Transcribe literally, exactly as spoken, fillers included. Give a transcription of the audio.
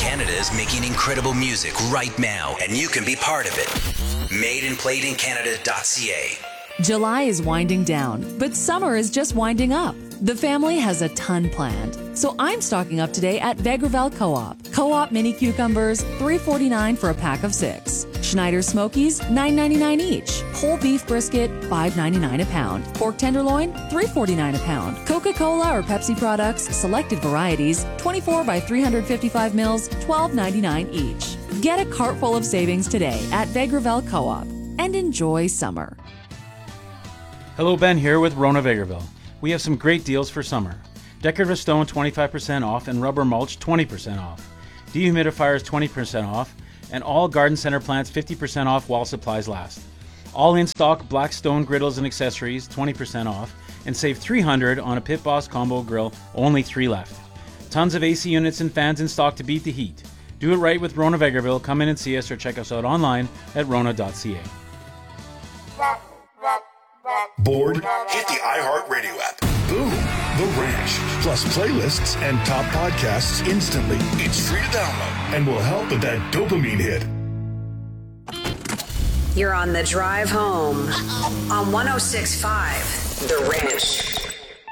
Canada is making incredible music right now, and you can be part of it. made and played in canada dot c a. July is winding down, but summer is just winding up. The family has a ton planned, so I'm stocking up today at Vegreville Co-op. Co-op mini cucumbers, three forty-nine for a pack of six. Schneider Smokies, nine ninety-nine each. Whole beef brisket, five ninety-nine a pound. Pork tenderloin, three forty-nine a pound. Coca-Cola or Pepsi products, selected varieties, twenty-four by three fifty-five mils, twelve ninety-nine each. Get a cart full of savings today at Vegreville Co-op and enjoy summer. Hello, Ben here with Rona Vegreville. We have some great deals for summer. Decorative stone twenty-five percent off and rubber mulch twenty percent off. Dehumidifiers twenty percent off and all garden center plants fifty percent off while supplies last. All in stock black stone griddles and accessories twenty percent off and save three hundred dollars on a Pit Boss combo grill, only three left. Tons of A C units and fans in stock to beat the heat. Do it right with Rona Vegreville. Come in and see us or check us out online at rona dot c a. Bored? Hit the iHeartRadio app. Boom. The Ranch. Plus playlists and top podcasts instantly. It's free to download and will help with that dopamine hit. You're on the drive home on one oh six point five The Ranch.